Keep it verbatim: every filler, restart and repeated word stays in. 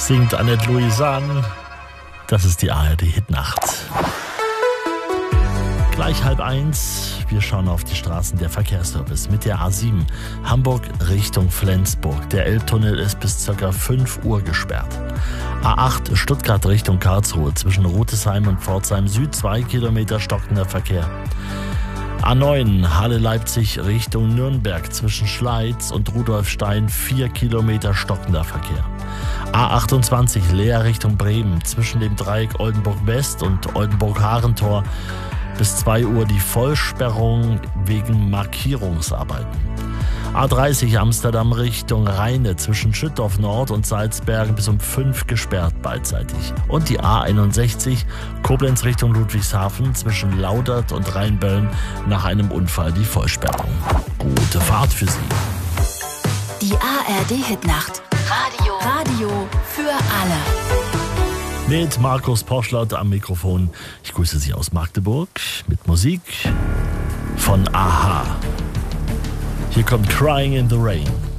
Singt Annette Louisanne. Das ist die A R D-Hitnacht. Gleich halb eins. Wir schauen auf die Straßen. Der Verkehrsservice mit der A sieben. Hamburg Richtung Flensburg. Der Elbtunnel ist bis ca. fünf Uhr gesperrt. A acht Stuttgart Richtung Karlsruhe. Zwischen Rotesheim und Pforzheim Süd zwei Kilometer stockender Verkehr. A neun Halle-Leipzig Richtung Nürnberg. Zwischen Schleiz und Rudolfstein vier Kilometer stockender Verkehr. A achtundzwanzig Leer Richtung Bremen. Zwischen dem Dreieck Oldenburg-West und Oldenburg-Harentor bis zwei Uhr die Vollsperrung wegen Markierungsarbeiten. A dreißig Amsterdam Richtung Rheine zwischen Schüttorf Nord und Salzbergen bis um fünf gesperrt beidseitig. Und die A einundsechzig Koblenz Richtung Ludwigshafen zwischen Laudert und Rheinböllen nach einem Unfall die Vollsperrung. Gute Fahrt für Sie. Die A R D-Hitnacht. Radio. Radio für alle. Mit Markus Porschlert am Mikrofon. Ich grüße Sie aus Magdeburg mit Musik von A H. Hier kommt Crying in the Rain.